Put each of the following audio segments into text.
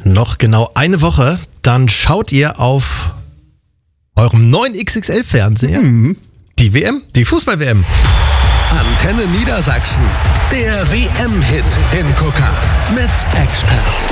Noch genau eine Woche, dann schaut ihr auf eurem neuen XXL-Fernseher die WM, die Fußball-WM. Antenne Niedersachsen, der WM-Hit Hingucker mit Expert.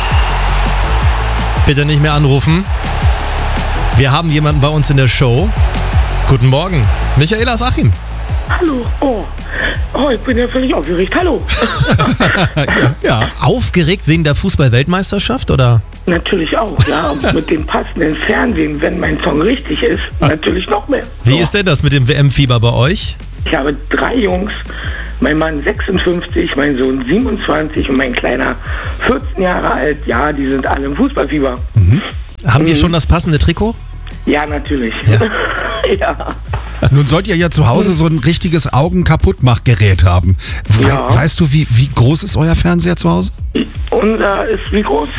Bitte nicht mehr anrufen. Wir haben jemanden bei uns in der Show. Guten Morgen, Michaela Sachim. Hallo, ich bin ja völlig aufgeregt. Hallo. Ja. Aufgeregt wegen der Fußball-Weltmeisterschaft, oder? Natürlich auch, ja. Und mit dem passenden Fernsehen, wenn mein Song richtig ist, natürlich noch mehr. Wie ist denn das mit dem WM-Fieber bei euch? Ich habe 3 Jungs, mein Mann 56, mein Sohn 27 und mein Kleiner 14 Jahre alt. Ja, die sind alle im Fußballfieber. Haben die schon das passende Trikot? Ja, natürlich. Ja. Ja. Nun sollt ihr ja zu Hause so ein richtiges Augenkaputtmachgerät haben. Ja. Weißt du, wie groß ist euer Fernseher zu Hause? Unser ist wie groß?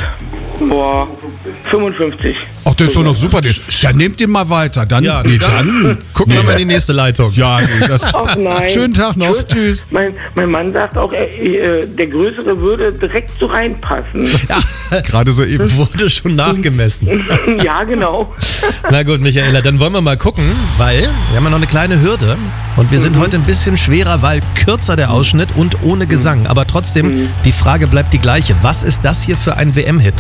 55. Ach, das ist doch noch super. Dann nehmt ihr mal weiter. Dann, Gucken wir mal in die nächste Leitung. Ja, das. Ach nein. Schönen Tag noch. Tschüss. Mein Mann sagt auch, der Größere würde direkt so reinpassen. Gerade so eben. Wurde schon nachgemessen. Ja, genau. Na gut, Michaela, dann wollen wir mal gucken, weil wir haben ja noch eine kleine Hürde und wir sind heute ein bisschen schwerer, weil kürzer der Ausschnitt und ohne Gesang. Aber trotzdem, die Frage bleibt die gleiche. Was ist das hier für ein WM-Hit?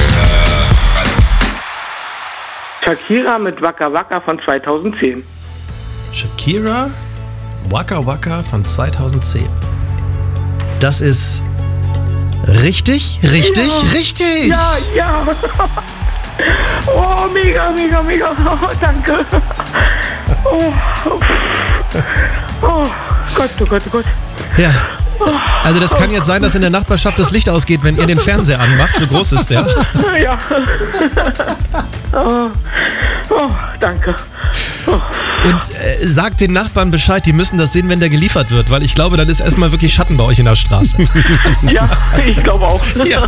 Shakira mit Waka Waka von 2010. Shakira, Waka Waka von 2010. Das ist richtig. Ja. Oh, mega. Oh, danke. Oh Gott. Ja. Also das kann jetzt sein, dass in der Nachbarschaft das Licht ausgeht, wenn ihr den Fernseher anmacht. So groß ist der. Ja. Oh, danke. Und sagt den Nachbarn Bescheid, die müssen das sehen, wenn der geliefert wird, weil ich glaube, dann ist erstmal wirklich Schatten bei euch in der Straße. Ja, ich glaube auch. Ja.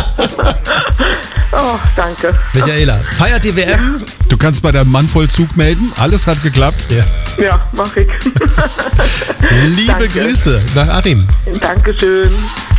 Oh, danke. Michaela, feiert die WM? Du kannst bei deinem Mannvollzug melden. Alles hat geklappt. Ja, mach ich. Liebe Danke. Grüße nach Achim. Dankeschön.